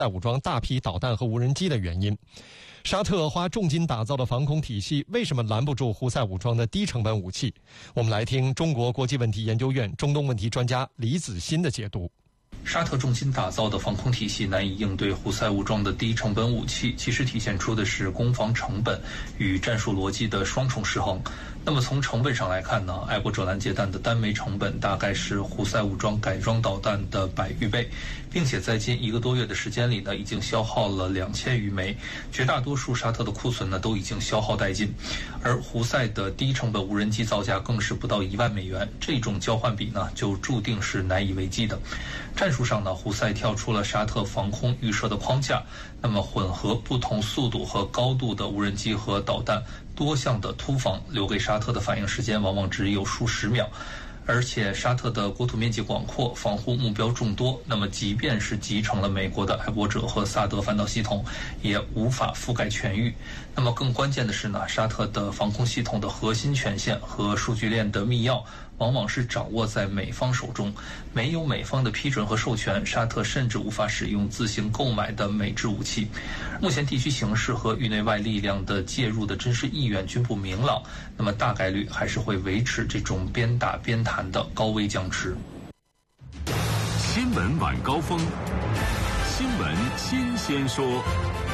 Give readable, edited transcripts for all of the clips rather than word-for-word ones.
武装大批导弹和无人机的原因。沙特花重金打造的防空体系为什么拦不住胡塞武装的低成本武器？我们来听中国国际问题研究院中东问题专家李子欣的解读。 沙特重金打造的防空体系难以应对胡塞武装的低成本武器，其实体现出的是攻防成本与战术逻辑的双重失衡。那么从成本上来看呢，爱国者拦截弹的单枚成本大概是胡塞武装改装导弹的100余倍，并且在近1个多月的时间里呢，已经消耗了2000余枚，绝大多数沙特的库存呢都已经消耗殆尽。而胡塞的低成本无人机造价更是不到1万美元，这种交换比呢就注定是难以为继的。战术上呢，胡塞跳出了沙特防空预设的框架，那么混合不同速度和高度的无人机和导弹，多项的突防留给沙特的反应时间往往只有数十秒。而且沙特的国土面积广阔，防护目标众多，那么即便是集成了美国的爱国者和萨德反导系统，也无法覆盖全域。那么更关键的是呢，沙特的防空系统的核心权限和数据链的密钥往往是掌握在美方手中，没有美方的批准和授权，沙特甚至无法使用自行购买的美制武器。目前地区形势和域内外力量的介入的真实意愿均不明朗，那么大概率还是会维持这种边打边谈的高危僵持。 新闻晚高峰，新闻新鲜说。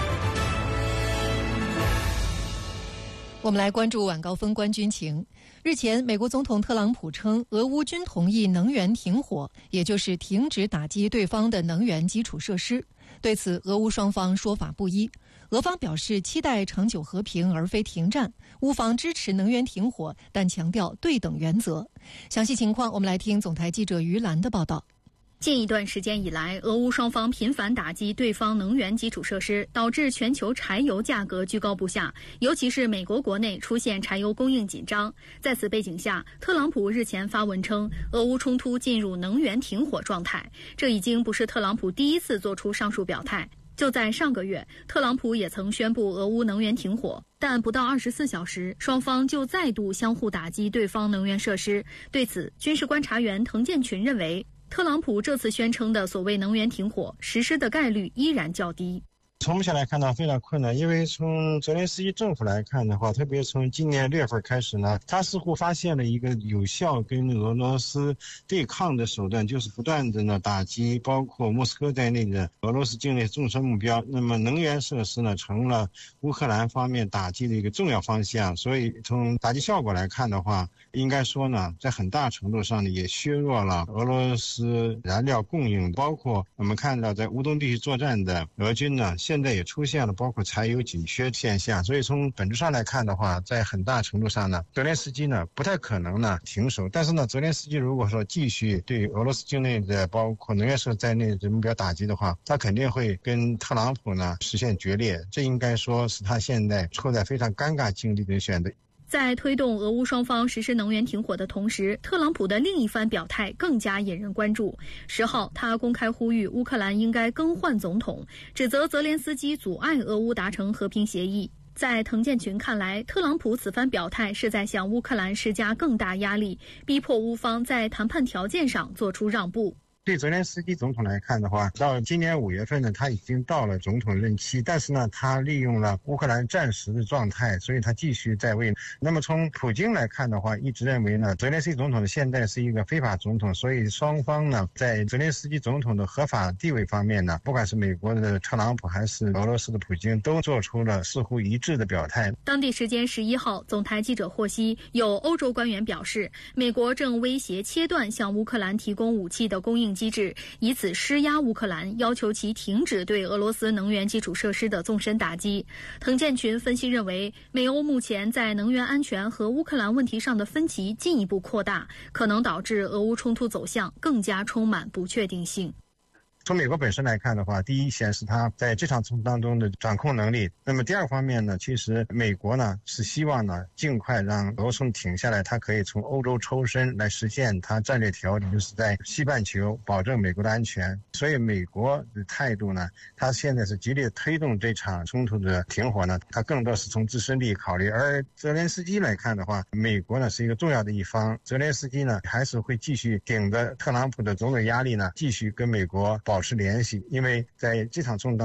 我们来关注晚高峰关军情。日前，美国总统特朗普称，俄乌均同意能源停火，也就是停止打击对方的能源基础设施。对此，俄乌双方说法不一。俄方表示期待长久和平而非停战，乌方支持能源停火，但强调对等原则。详细情况，我们来听总台记者于兰的报道。 近一段时间以来，俄乌双方频繁打击对方能源基础设施，导致全球柴油价格居高不下，尤其是美国国内出现柴油供应紧张。在此背景下，特朗普日前发文称，俄乌冲突进入能源停火状态。这已经不是特朗普第一次做出上述表态。就在上个月，特朗普也曾宣布俄乌能源停火，但不到24小时，双方就再度相互打击对方能源设施。对此，军事观察员滕建群认为，特朗普这次宣称的所谓能源停火，实施的概率依然较低。 从目前来看呢，非常困难，因为从泽连斯基政府来看的话，特别从今年6月份开始呢，他似乎发现了一个有效跟俄罗斯对抗的手段，就是不断的呢打击包括莫斯科在内的俄罗斯境内纵深目标。那么能源设施呢，成了乌克兰方面打击的一个重要方向。所以从打击效果来看的话，应该说呢，在很大程度上呢，也削弱了俄罗斯燃料供应。包括我们看到在乌东地区作战的俄军呢，现在也出现了包括柴油紧缺现象。所以从本质上来看的话，在很大程度上呢，泽连斯基呢不太可能呢停手。但是呢，泽连斯基如果说继续对俄罗斯境内的包括能源设施在内的目标打击的话，他肯定会跟特朗普呢实现决裂。这应该说是他现在处在非常尴尬境地的选择。 在推动俄乌双方实施能源停火的同时，特朗普的另一番表态更加引人关注。10号，他公开呼吁乌克兰应该更换总统，指责泽连斯基阻碍俄乌达成和平协议。在滕建群看来，特朗普此番表态是在向乌克兰施加更大压力，逼迫乌方在谈判条件上做出让步。 对泽连斯基总统来看的话，到今年5月份呢，他已经到了总统任期，但是呢，他利用了乌克兰战时的状态，所以他继续在位。那么从普京来看的话，一直认为呢，泽连斯基总统现在是一个非法总统，所以双方呢，在泽连斯基总统的合法地位方面呢，不管是美国的特朗普还是俄罗斯的普京，都做出了似乎一致的表态。 当地时间11号，总台记者获悉，有欧洲官员表示，美国正威胁切断向乌克兰提供武器的供应机制，以此施压乌克兰，要求其停止对俄罗斯能源基础设施的纵深打击。滕建群分析认为，美欧目前在能源安全和乌克兰问题上的分歧进一步扩大，可能导致俄乌冲突走向更加充满不确定性。 从美国本身来看的话，第一显示它在这场冲突当中的掌控能力。那么第二方面呢，其实美国呢是希望呢尽快让俄乌冲突停下来，它可以从欧洲抽身来实现它战略调整，就是在西半球保证美国的安全。所以美国的态度呢，它现在是极力推动这场冲突的停火呢，它更多是从自身利益考虑。而泽连斯基来看的话，美国呢是一个重要的一方，泽连斯基呢还是会继续顶着特朗普的种种压力呢，继续跟美国保持联系，因为在这场冲突